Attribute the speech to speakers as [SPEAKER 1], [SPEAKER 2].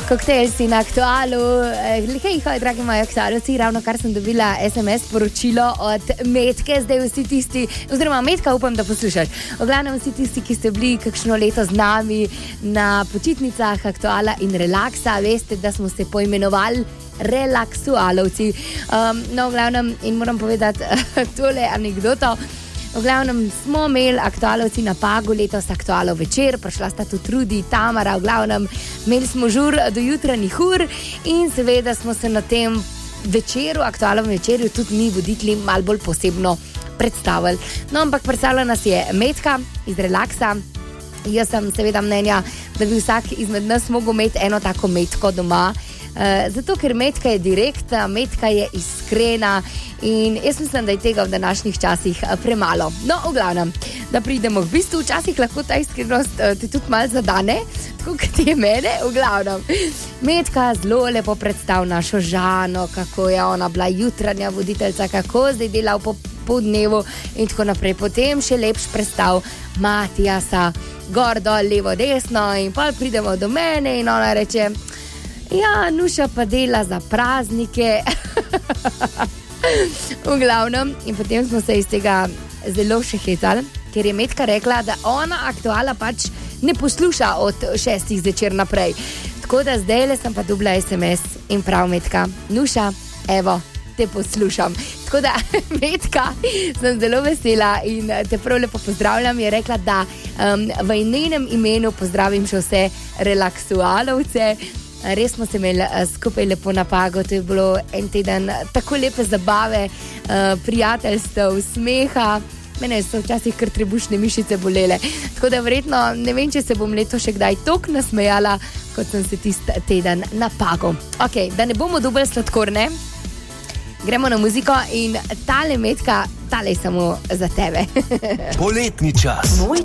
[SPEAKER 1] Koktejl si na Aktualu. Hej, dragi moji aktualci, ravno kar sem dobila SMS poročilo od Metke, zdaj vsi tisti, oziroma Metka, upam, da poslušaš. V glavnem vsi tisti, ki ste bili kakšno leto z nami na počitnicah Aktuala in Relaksa, veste, da smo se poimenovali relaksualovci. No, v glavnem, in moram povedati tole anekdoto. V glavnem smo imeli aktualovci na Pagu, letos Aktualov večer, prišla sta tu Trudi, Tamara, v glavnem imeli smo žur do jutranjih ur in seveda smo se na tem večeru, Aktualov večerju, tudi mi voditelji malo bolj posebno predstavili. No, ampak predstavila nas je Metka iz Relaksa. Jaz sem seveda mnenja, da bi vsak izmed nas mogel imeti eno tako Metko doma, zato ker Metka je direktna, Metka je iskrena in jaz mislim, da je tega v današnjih časih premalo. No, v glavnem, da pridemo v bistvu, včasih lahko ta iskrenost ti tudi malo zadane, tako kot je mene, v glavnem. Metka zelo lepo predstav našo Žano, kako je ona bila jutranja voditeljca, kako zdaj dela po dnevu in tako naprej. Potem še lepš predstav Matijasa, gor, dol, levo, desno in pa pridemo do mene in ona reče: ja, Nuša pa dela za praznike. V glavnem, in potem smo se iz tega zelo še hecali, ker je Metka rekla, da ona Aktuala pač ne posluša od 6 zvečer naprej. Tako da zdaj sem pa dobila SMS in prav Metka: Nuša, evo, te poslušam. Tako da, Metka, sem zelo vesela in te prav lepo pozdravljam. Je rekla, da v njenem imenu pozdravim še vse relaksualovce. Res smo se imeli skupaj lepo na Pagu, to je bilo en teden tako lepe zabave, prijateljstev, smeha. Mene so včasih kar trebušne mišice bolele. Tako da verjetno, ne vem, če se bom leto še kdaj toliko nasmejala, kot sem se tisti teden na Pagu. Ok, da ne bomo dobili sladkorne, gremo na muziko in tale Metka, tale je samo za tebe.
[SPEAKER 2] Poletni čas.
[SPEAKER 3] Moj